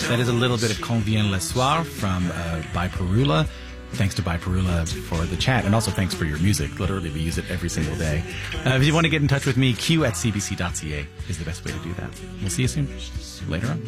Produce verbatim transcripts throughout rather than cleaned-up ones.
That is a little bit of Quand vient le soir from uh, By Perula. Thanks to By Perula for the chat, and also thanks for your music. Literally, we use it every single day. Uh, if you want to get in touch with me, q at c b c dot c a is the best way to do that. We'll see you soon. Later on.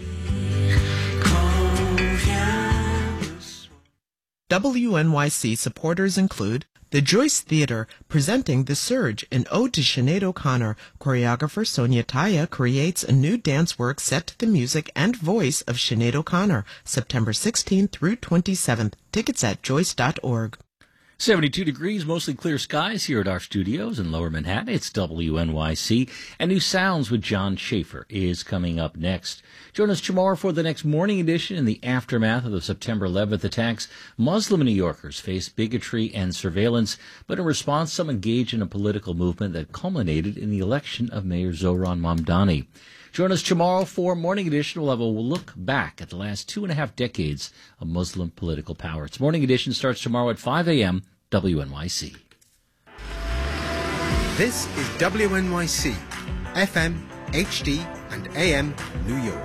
W N Y C supporters include the Joyce Theatre, presenting The Surge, an ode to Sinead O'Connor. Choreographer Sonia Taya creates a new dance work set to the music and voice of Sinead O'Connor, September sixteenth through twenty-seventh. Tickets at joyce dot org. seventy-two degrees, mostly clear skies here at our studios in Lower Manhattan. It's W N Y C, and New Sounds with John Schaefer is coming up next. Join us tomorrow for the next morning edition. In the aftermath of the September eleventh attacks, Muslim New Yorkers face bigotry and surveillance, but in response, some engaged in a political movement that culminated in the election of Mayor Zohran Mamdani. Join us tomorrow for Morning Edition. We'll have a look back at the last two and a half decades of Muslim political power. It's Morning Edition starts tomorrow at five a.m. W N Y C. This is W N Y C, F M, H D, and A M New York.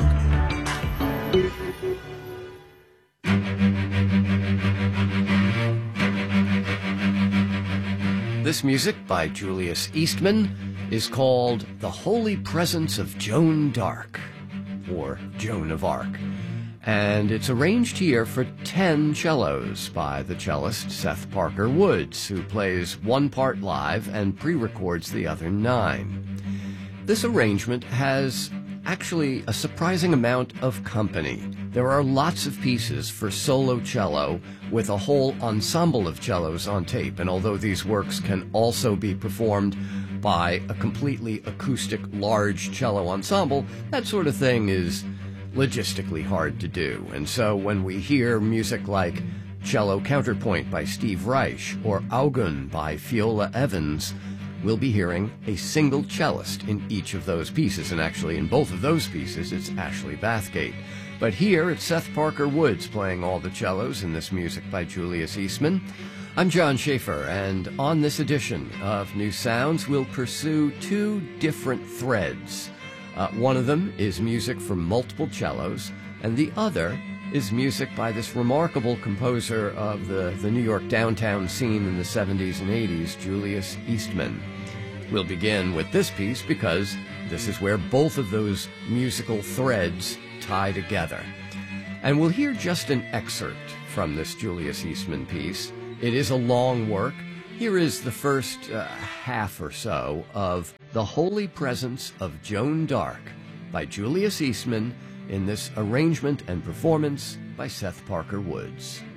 This music by Julius Eastman is called The Holy Presence of Joan d'Arc, or Joan of Arc. And it's arranged here for ten cellos by the cellist Seth Parker Woods, who plays one part live and pre-records the other nine. This arrangement has actually a surprising amount of company. There are lots of pieces for solo cello with a whole ensemble of cellos on tape, and although these works can also be performed by a completely acoustic large cello ensemble, that sort of thing is logistically hard to do. And so when we hear music like Cello Counterpoint by Steve Reich or Augun by Fiola Evans, we'll be hearing a single cellist in each of those pieces. And actually in both of those pieces, it's Ashley Bathgate. But here it's Seth Parker Woods playing all the cellos in this music by Julius Eastman. I'm John Schaefer, and on this edition of New Sounds, we'll pursue two different threads. Uh, one of them is music from multiple cellos, and the other is music by this remarkable composer of the, the New York downtown scene in the seventies and eighties, Julius Eastman. We'll begin with this piece because this is where both of those musical threads tie together. And we'll hear just an excerpt from this Julius Eastman piece. It is a long work. Here is the first uh, half or so of The Holy Presence of Joan d'Arc by Julius Eastman in this arrangement and performance by Seth Parker Woods.